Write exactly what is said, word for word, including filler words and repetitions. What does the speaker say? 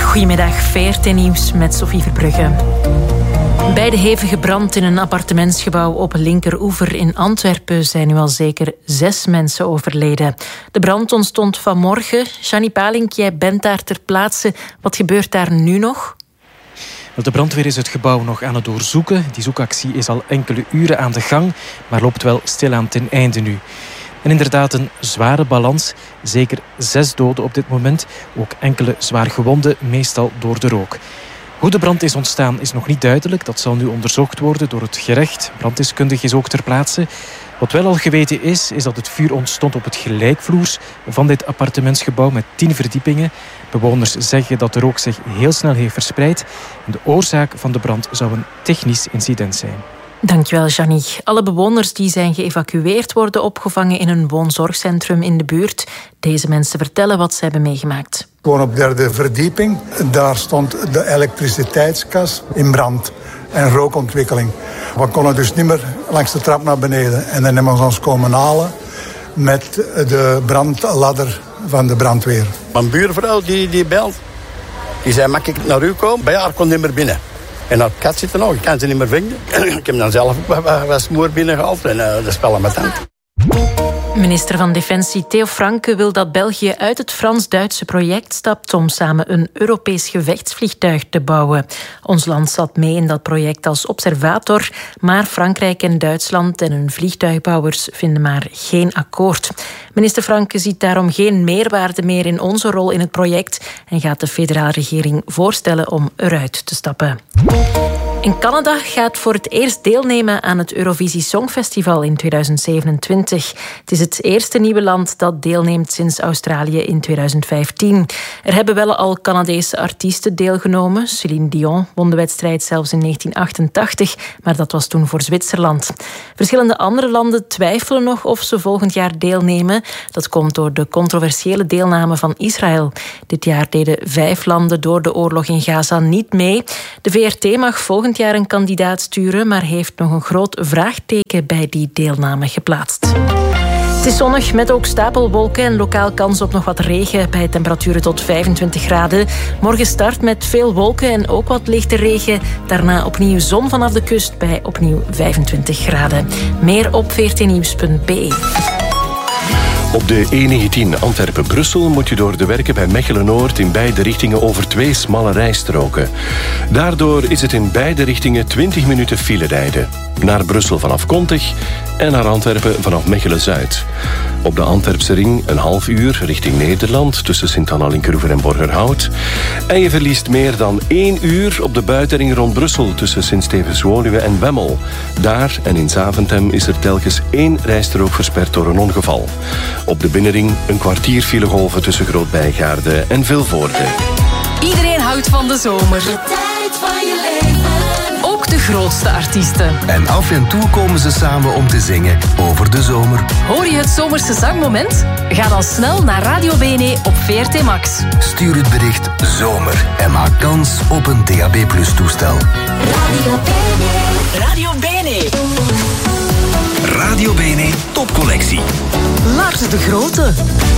Goedemiddag, V R T Nieuws met Sophie Verbrugge. Bij de hevige brand in een appartementsgebouw op Linkeroever in Antwerpen zijn nu al zeker zes mensen overleden. De brand ontstond vanmorgen. Jannie Palink, jij bent daar ter plaatse. Wat gebeurt daar nu nog? De brandweer is het gebouw nog aan het doorzoeken. Die zoekactie is al enkele uren aan de gang, maar loopt wel stilaan ten einde nu. En inderdaad een zware balans. Zeker zes doden op dit moment. Ook enkele zwaar gewonden, meestal door de rook. Hoe de brand is ontstaan is nog niet duidelijk. Dat zal nu onderzocht worden door het gerecht. Branddeskundige is ook ter plaatse. Wat wel al geweten is, is dat het vuur ontstond op het gelijkvloers van dit appartementsgebouw met tien verdiepingen. Bewoners zeggen dat de rook zich heel snel heeft verspreid. En de oorzaak van de brand zou een technisch incident zijn. Dankjewel, Jannie. Alle bewoners die zijn geëvacueerd worden opgevangen in een woonzorgcentrum in de buurt. Deze mensen vertellen wat ze hebben meegemaakt. Gewoon op derde verdieping. Daar stond de elektriciteitskas in brand en rookontwikkeling. We konden dus niet meer langs de trap naar beneden. En dan hebben we ons komen halen met de brandladder van de brandweer. Mijn buurvrouw die, die belt. Die zei, mag ik naar u komen? Bij haar kon niet meer binnen. En dat kat zit er nog, ik kan ze niet meer vinden. Ik heb dan zelf ook wat smoor binnengehaald en uh, de spellen met hand. Minister van Defensie Theo Franke wil dat België uit het Frans-Duitse project stapt om samen een Europees gevechtsvliegtuig te bouwen. Ons land zat mee in dat project als observator, maar Frankrijk en Duitsland en hun vliegtuigbouwers vinden maar geen akkoord. Minister Franke ziet daarom geen meerwaarde meer in onze rol in het project en gaat de federale regering voorstellen om eruit te stappen. En Canada gaat voor het eerst deelnemen aan het Eurovisie Songfestival in tweeduizend zevenentwintig. Het is het eerste nieuwe land dat deelneemt sinds Australië in tweeduizend vijftien. Er hebben wel al Canadese artiesten deelgenomen. Céline Dion won de wedstrijd zelfs in negentien achtentachtig, maar dat was toen voor Zwitserland. Verschillende andere landen twijfelen nog of ze volgend jaar deelnemen. Dat komt door de controversiële deelname van Israël. Dit jaar deden vijf landen door de oorlog in Gaza niet mee. De V R T mag volgend jaar een kandidaat sturen, maar heeft nog een groot vraagteken bij die deelname geplaatst. Het is zonnig met ook stapelwolken en lokaal kans op nog wat regen bij temperaturen tot vijfentwintig graden. Morgen start met veel wolken en ook wat lichte regen. Daarna opnieuw zon vanaf de kust bij opnieuw vijfentwintig graden. Meer op v r t nieuws punt b e. Op de E negentien Antwerpen-Brussel moet je door de werken bij Mechelen-Noord in beide richtingen over twee smalle rijstroken. Daardoor is het in beide richtingen twintig minuten file rijden. Naar Brussel vanaf Kontig en naar Antwerpen vanaf Mechelen-Zuid. Op de Antwerpse ring een half uur richting Nederland tussen Sint-Anna, Linkeroever en Borgerhout. En je verliest meer dan één uur op de buitenring rond Brussel tussen Sint-Stevens-Woluwe en Wemmel. Daar en in Zaventem is er telkens één rijstrook versperd door een ongeval. Op de binnenring een kwartier filegolven tussen Groot-Bijgaarde en Vilvoorde. Iedereen houdt van de zomer. De tijd van je leven. Ook de grootste artiesten. En af en toe komen ze samen om te zingen over de zomer. Hoor je het zomerse zangmoment? Ga dan snel naar Radio Bene op V R T Max. Stuur het bericht zomer en maak kans op een D A B plus toestel. Radio Bene. Radio Bene. Radio Bene topcollectie. Lars de Grote.